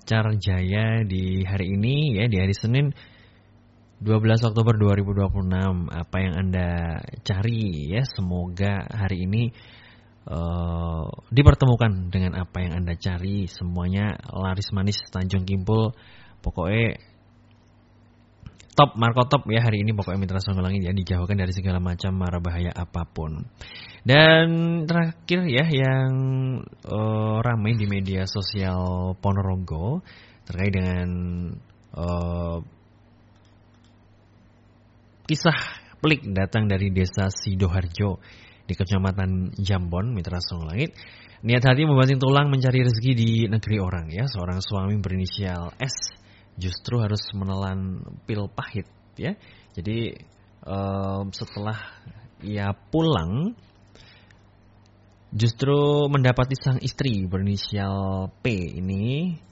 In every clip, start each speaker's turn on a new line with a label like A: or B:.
A: Lancar Jaya di hari ini ya, di hari Senin 12 Oktober 2026. Apa yang Anda cari ya, semoga hari ini dipertemukan dengan apa yang Anda cari. Semuanya laris manis Tanjung Kimpul. Pokoknya top, Marco top ya hari ini. Pokoknya Mitra Songgolangit ya, dijauhkan dari segala macam mara bahaya apapun. Dan terakhir ya, yang ramai di media sosial Ponorogo terkait dengan kisah pelik datang dari desa Sidoharjo di Kecamatan Jambon, Mitra Songgolangit. Niat hati membanting tulang mencari rezeki di negeri orang ya. Seorang suami berinisial S justru harus menelan pil pahit ya. Jadi setelah ia pulang, justru mendapati sang istri berinisial P ini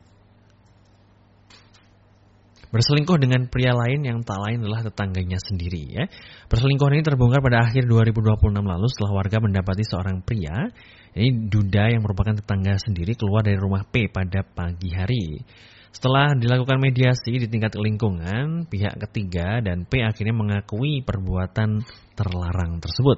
A: berselingkuh dengan pria lain yang tak lain adalah tetangganya sendiri ya. Perselingkuhan ini terbongkar pada akhir 2026 lalu setelah warga mendapati seorang pria, ini Duda yang merupakan tetangga sendiri, keluar dari rumah P pada pagi hari. Setelah dilakukan mediasi di tingkat lingkungan, pihak ketiga dan P akhirnya mengakui perbuatan terlarang tersebut.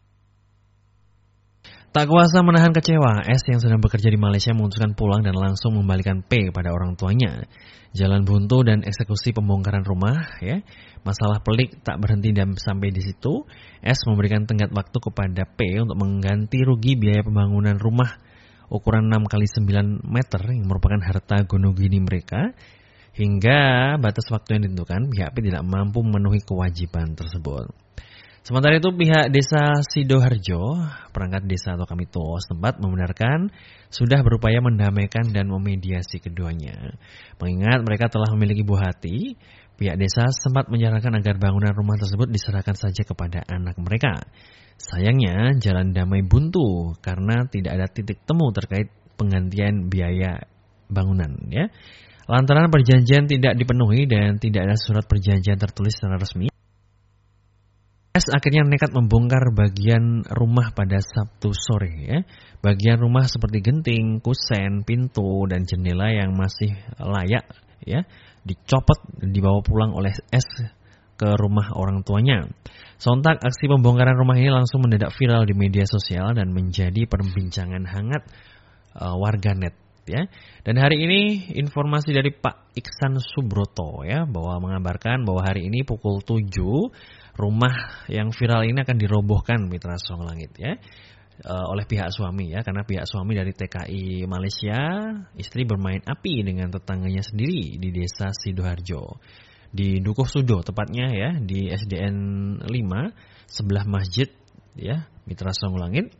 A: Tak kuasa menahan kecewa, S yang sedang bekerja di Malaysia memutuskan pulang dan langsung membalikan P kepada orang tuanya. Jalan buntu dan eksekusi pembongkaran rumah ya. Masalah pelik tak berhenti dan sampai di situ. S memberikan tenggat waktu kepada P untuk mengganti rugi biaya pembangunan rumah ukuran 6x9 meter yang merupakan harta gonogini mereka. Hingga batas waktu yang ditentukan, pihak P tidak mampu memenuhi kewajiban tersebut. Sementara itu pihak desa Sidoharjo, perangkat desa atau Kamito setempat membenarkan sudah berupaya mendamaikan dan memediasi keduanya. Mengingat mereka telah memiliki buah hati, pihak desa sempat menyarankan agar bangunan rumah tersebut diserahkan saja kepada anak mereka. Sayangnya jalan damai buntu karena tidak ada titik temu terkait penggantian biaya bangunan ya. Lantaran perjanjian tidak dipenuhi dan tidak ada surat perjanjian tertulis secara resmi, S akhirnya nekat membongkar bagian rumah pada Sabtu sore ya. Bagian rumah seperti genting, kusen, pintu dan jendela yang masih layak ya dicopot dibawa pulang oleh S ke rumah orang tuanya. Sontak aksi pembongkaran rumah ini langsung mendadak viral di media sosial dan menjadi perbincangan hangat warganet ya. Dan hari ini informasi dari Pak Iksan Subroto ya, bahwa mengabarkan bahwa hari ini pukul 7 rumah yang viral ini akan dirobohkan Mitra Songgolangit ya, oleh pihak suami ya, karena pihak suami dari TKI Malaysia, istri bermain api dengan tetangganya sendiri di desa Sidoharjo, di Dukuh Sudo tepatnya ya, di SDN 5 sebelah masjid ya Mitra Songgolangit.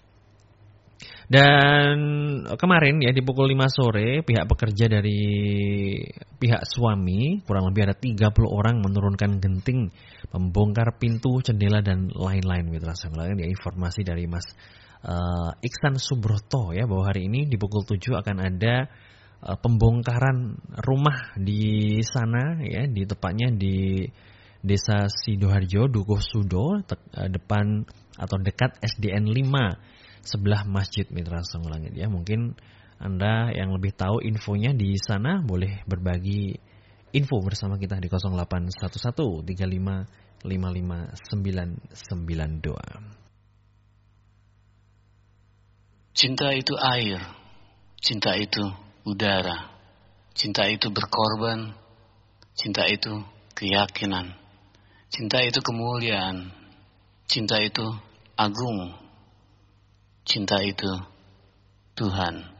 A: Dan kemarin ya di pukul 5 sore pihak pekerja dari pihak suami kurang lebih ada 30 orang menurunkan genting, membongkar pintu, jendela dan lain-lain Mitra Songgolangit ya. Informasi dari Mas Iksan Subroto ya, bahwa hari ini di pukul 7 akan ada pembongkaran rumah di sana ya, di tepatnya di Desa Sidoharjo, Dukuh Sudo, depan atau dekat SDN 5 sebelah masjid Mitra Songgolangit ya. Mungkin Anda yang lebih tahu infonya di sana boleh berbagi info bersama kita di 0811 35 55 992.
B: Cinta itu air, cinta itu udara, cinta itu berkorban, cinta itu keyakinan, cinta itu kemuliaan, cinta itu agung, cinta itu Tuhan.